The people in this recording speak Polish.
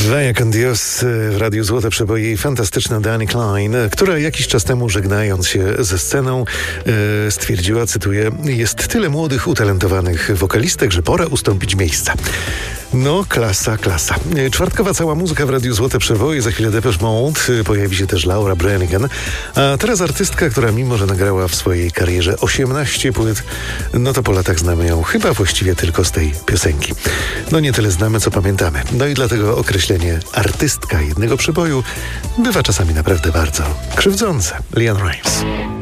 Vaya con Dios w Radiu Złote Przeboje i fantastyczna Dani Klein, która jakiś czas temu, żegnając się ze sceną, stwierdziła, cytuję: jest tyle młodych, utalentowanych wokalistek, że pora ustąpić miejsca. No, klasa. Czwartkowa cała muzyka w Radiu Złote Przeboje, za chwilę Depeche Mode, pojawi się też Laura Branigan, a teraz artystka, która mimo, że nagrała w swojej karierze 18 płyt, no to po latach znamy ją chyba właściwie tylko z tej piosenki. No nie tyle znamy, co pamiętamy. No i dlatego określenie artystka jednego przeboju bywa czasami naprawdę bardzo krzywdzące. Leanne Rimes.